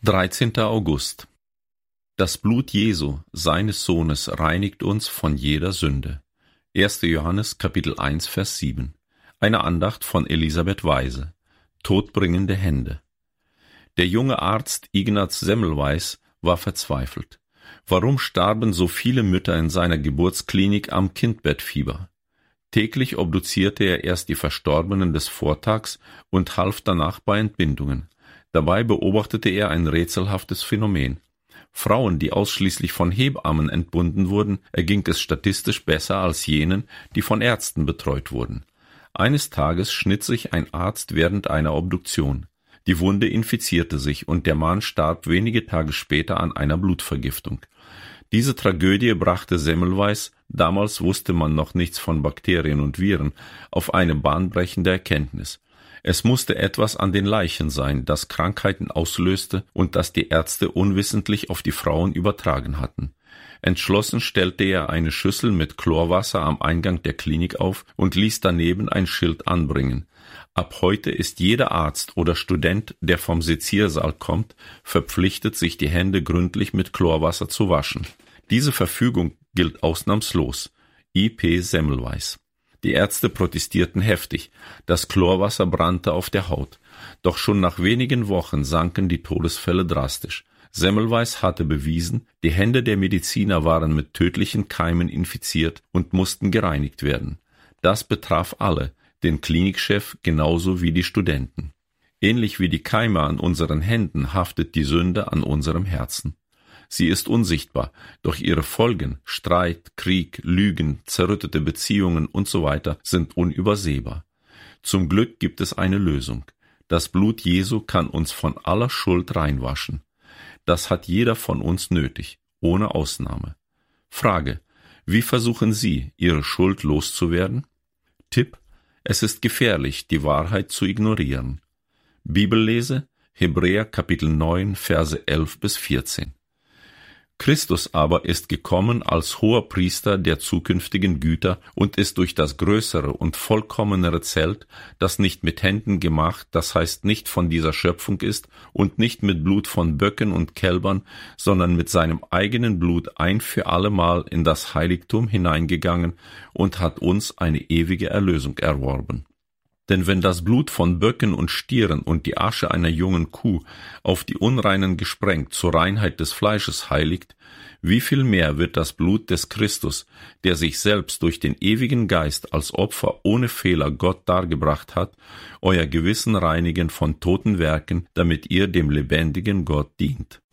13. August. Das Blut Jesu, seines Sohnes, reinigt uns von jeder Sünde. 1. Johannes, Kapitel 1, Vers 7. Eine Andacht von Elisabeth Weise. Todbringende Hände. Der junge Arzt Ignaz Semmelweis war verzweifelt. Warum starben so viele Mütter in seiner Geburtsklinik am Kindbettfieber? Täglich obduzierte er erst die Verstorbenen des Vortags und half danach bei Entbindungen. Dabei beobachtete er ein rätselhaftes Phänomen. Frauen, die ausschließlich von Hebammen entbunden wurden, erging es statistisch besser als jenen, die von Ärzten betreut wurden. Eines Tages schnitt sich ein Arzt während einer Obduktion. Die Wunde infizierte sich und der Mann starb wenige Tage später an einer Blutvergiftung. Diese Tragödie brachte Semmelweis, damals wusste man noch nichts von Bakterien und Viren, auf eine bahnbrechende Erkenntnis. Es musste etwas an den Leichen sein, das Krankheiten auslöste und das die Ärzte unwissentlich auf die Frauen übertragen hatten. Entschlossen stellte er eine Schüssel mit Chlorwasser am Eingang der Klinik auf und ließ daneben ein Schild anbringen. Ab heute ist jeder Arzt oder Student, der vom Seziersaal kommt, verpflichtet, sich die Hände gründlich mit Chlorwasser zu waschen. Diese Verfügung gilt ausnahmslos. I.P. Semmelweis. Die Ärzte protestierten heftig. Das Chlorwasser brannte auf der Haut. Doch schon nach wenigen Wochen sanken die Todesfälle drastisch. Semmelweis hatte bewiesen, die Hände der Mediziner waren mit tödlichen Keimen infiziert und mussten gereinigt werden. Das betraf alle, den Klinikchef genauso wie die Studenten. Ähnlich wie die Keime an unseren Händen haftet die Sünde an unserem Herzen. Sie ist unsichtbar, doch ihre Folgen, Streit, Krieg, Lügen, zerrüttete Beziehungen usw. sind unübersehbar. Zum Glück gibt es eine Lösung. Das Blut Jesu kann uns von aller Schuld reinwaschen. Das hat jeder von uns nötig, ohne Ausnahme. Frage: Wie versuchen Sie, Ihre Schuld loszuwerden? Tipp: Es ist gefährlich, die Wahrheit zu ignorieren. Bibellese: Hebräer Kapitel 9, Verse 11 bis 14. Christus aber ist gekommen als Hoherpriester der zukünftigen Güter und ist durch das größere und vollkommenere Zelt, das nicht mit Händen gemacht, das heißt nicht von dieser Schöpfung ist und nicht mit Blut von Böcken und Kälbern, sondern mit seinem eigenen Blut ein für allemal in das Heiligtum hineingegangen und hat uns eine ewige Erlösung erworben. Denn wenn das Blut von Böcken und Stieren und die Asche einer jungen Kuh auf die Unreinen gesprengt zur Reinheit des Fleisches heiligt, wie viel mehr wird das Blut des Christus, der sich selbst durch den ewigen Geist als Opfer ohne Fehler Gott dargebracht hat, euer Gewissen reinigen von toten Werken, damit ihr dem lebendigen Gott dient.